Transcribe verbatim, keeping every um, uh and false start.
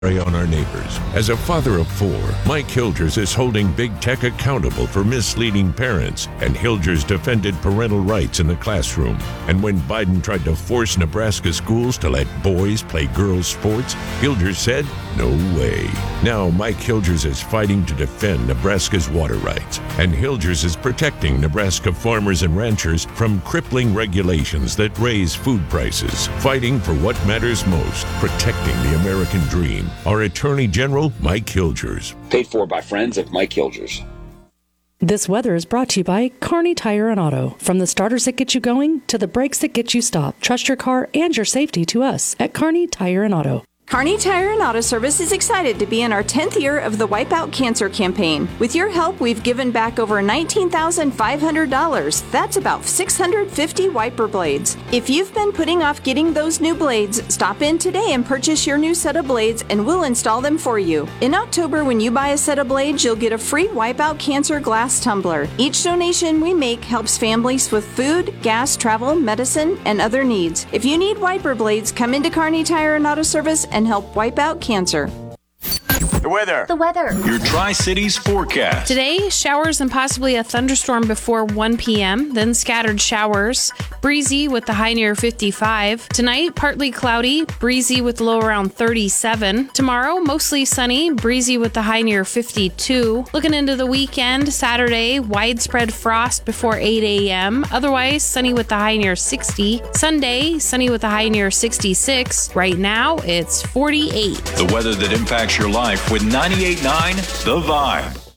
on our neighbors. As a father of four, Mike Hilgers is holding big tech accountable for misleading parents, and Hilgers defended parental rights in the classroom. And when Biden tried to force Nebraska schools to let boys play girls' sports, Hilgers said, no way. Now Mike Hilgers is fighting to defend Nebraska's water rights, and Hilgers is protecting Nebraska farmers and ranchers from crippling regulations that raise food prices, fighting for what matters most, protecting the American dream. Our Attorney General, Mike Hilgers. Paid for by friends of Mike Hilgers. This weather is brought to you by Kearney Tire and Auto. From the starters that get you going to the brakes that get you stopped, trust your car and your safety to us at Kearney Tire and Auto. Kearney Tire and Auto Service is excited to be in our tenth year of the Wipe Out Cancer campaign. With your help, we've given back over nineteen thousand five hundred dollars. That's about six hundred fifty wiper blades. If you've been putting off getting those new blades, stop in today and purchase your new set of blades and we'll install them for you. In October, when you buy a set of blades, you'll get a free Wipe Out Cancer glass tumbler. Each donation we make helps families with food, gas, travel, medicine, and other needs. If you need wiper blades, come into Kearney Tire and Auto Service and help wipe out cancer. The weather. The weather. Your Tri-Cities forecast. Today, showers and possibly a thunderstorm before one p.m., then scattered showers. Breezy with the high near fifty-five. Tonight, partly cloudy, breezy with low around thirty-seven. Tomorrow, mostly sunny, breezy with the high near fifty-two. Looking into the weekend, Saturday, widespread frost before eight a.m. Otherwise, sunny with the high near sixty. Sunday, sunny with the high near sixty-six. Right now, it's forty-eight. The weather that impacts your life with ninety-eight point nine The Vibe.